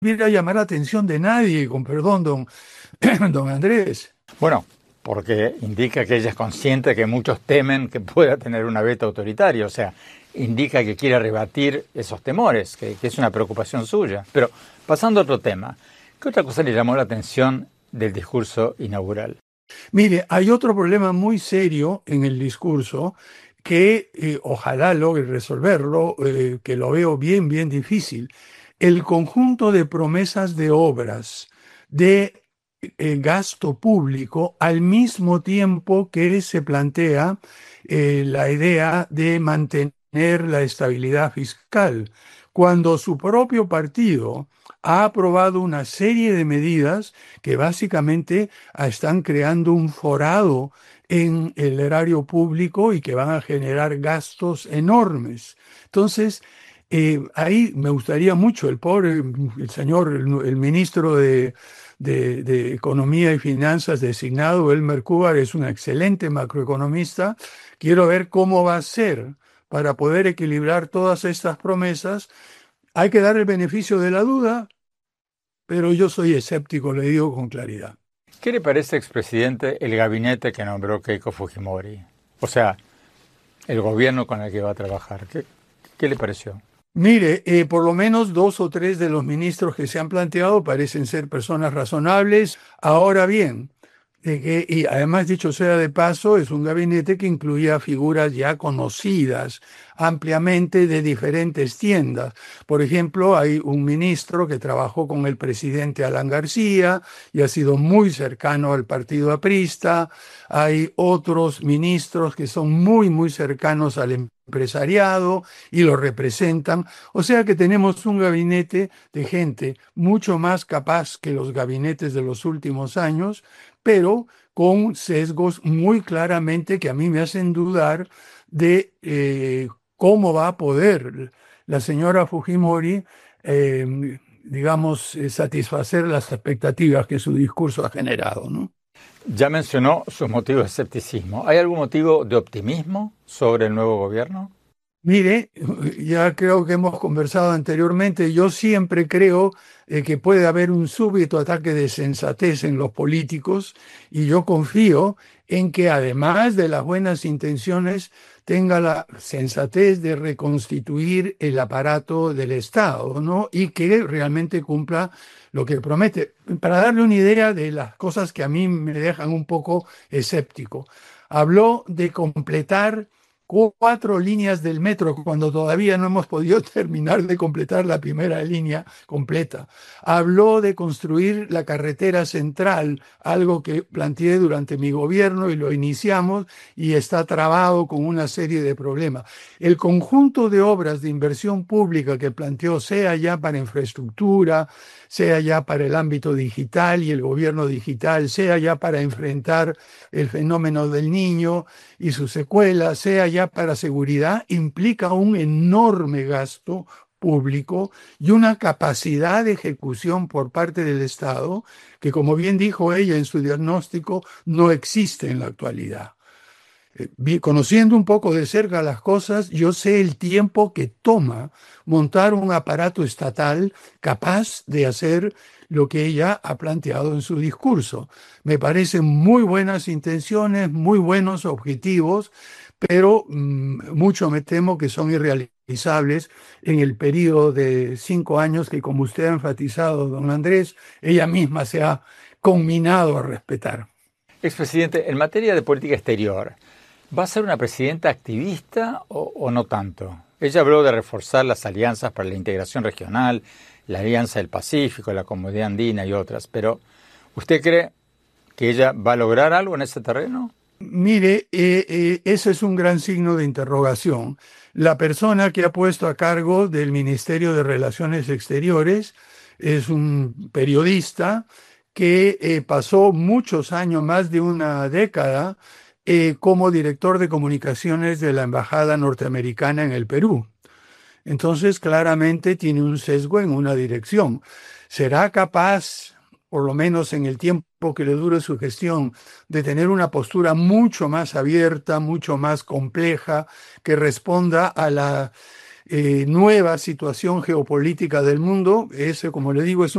debiera llamar la atención de nadie, con perdón, don Andrés. Bueno, porque indica que ella es consciente que muchos temen que pueda tener una beta autoritaria, o sea, indica que quiere rebatir esos temores, que es una preocupación suya. Pero pasando a otro tema, ¿qué otra cosa le llamó la atención del discurso inaugural? Mire, hay otro problema muy serio en el discurso que ojalá logre resolverlo, que lo veo bien, bien difícil. El conjunto de promesas de obras, de gasto público, al mismo tiempo que se plantea la idea de mantener la estabilidad fiscal, cuando su propio partido ha aprobado una serie de medidas que básicamente están creando un forado en el erario público y que van a generar gastos enormes. Entonces, ahí me gustaría mucho, el señor, el ministro de Economía y Finanzas designado, Elmer Kubar, es un excelente macroeconomista. Quiero ver cómo va a ser para poder equilibrar todas estas promesas. Hay que dar el beneficio de la duda, pero yo soy escéptico, le digo con claridad. ¿Qué le parece, expresidente, el gabinete que nombró Keiko Fujimori? O sea, el gobierno con el que va a trabajar. ¿Qué le pareció? Mire, por lo menos 2 o 3 de los ministros que se han planteado parecen ser personas razonables. Ahora bien, y además, dicho sea de paso, es un gabinete que incluía figuras ya conocidas ampliamente de diferentes tiendas. Por ejemplo, hay un ministro que trabajó con el presidente Alan García y ha sido muy cercano al partido aprista. Hay otros ministros que son muy, muy cercanos al empresariado y lo representan. O sea que tenemos un gabinete de gente mucho más capaz que los gabinetes de los últimos años, pero con sesgos muy claramente que a mí me hacen dudar de cómo va a poder la señora Fujimori, satisfacer las expectativas que su discurso ha generado, ¿no? Ya mencionó sus motivos de escepticismo. ¿Hay algún motivo de optimismo sobre el nuevo gobierno? Mire, ya creo que hemos conversado anteriormente, yo siempre creo que puede haber un súbito ataque de sensatez en los políticos y yo confío en que además de las buenas intenciones tenga la sensatez de reconstituir el aparato del Estado, ¿no? Y que realmente cumpla lo que promete. Para darle una idea de las cosas que a mí me dejan un poco escéptico, habló de completar 4 líneas del metro cuando todavía no hemos podido terminar de completar la primera línea completa. Habló de construir la carretera central, algo que planteé durante mi gobierno y lo iniciamos y está trabado con una serie de problemas. El conjunto de obras de inversión pública que planteó, sea ya para infraestructura, sea ya para el ámbito digital y el gobierno digital, sea ya para enfrentar el fenómeno del niño y sus secuelas, sea ya para seguridad, implica un enorme gasto público y una capacidad de ejecución por parte del Estado que, como bien dijo ella en su diagnóstico, no existe en la actualidad. Conociendo un poco de cerca las cosas, yo sé el tiempo que toma montar un aparato estatal capaz de hacer lo que ella ha planteado en su discurso. Me parecen muy buenas intenciones, muy buenos objetivos, pero mucho me temo que son irrealizables en el periodo de 5 años que, como usted ha enfatizado, don Andrés, ella misma se ha conminado a respetar. Expresidente, en materia de política exterior, ¿va a ser una presidenta activista o no tanto? Ella habló de reforzar las alianzas para la integración regional, la Alianza del Pacífico, la Comunidad Andina y otras, pero ¿usted cree que ella va a lograr algo en ese terreno? Mire, ese es un gran signo de interrogación. La persona que ha puesto a cargo del Ministerio de Relaciones Exteriores es un periodista que pasó muchos años, más de una década, como director de comunicaciones de la Embajada norteamericana en el Perú. Entonces, claramente tiene un sesgo en una dirección. ¿Será capaz, por lo menos en el tiempo que le dure su gestión, de tener una postura mucho más abierta, mucho más compleja, que responda a la nueva situación geopolítica del mundo. Ese, como le digo, es